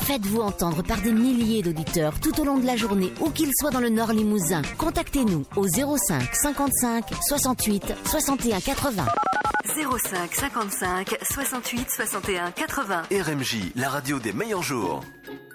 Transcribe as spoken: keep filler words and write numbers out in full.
Faites-vous entendre par des milliers d'auditeurs tout au long de la journée, où qu'ils soient dans le Nord Limousin. Contactez-nous au zéro cinq cinquante-cinq soixante-huit soixante et un quatre-vingts. zéro cinq cinquante-cinq soixante-huit soixante et un quatre-vingts. R M J, la radio des meilleurs jours.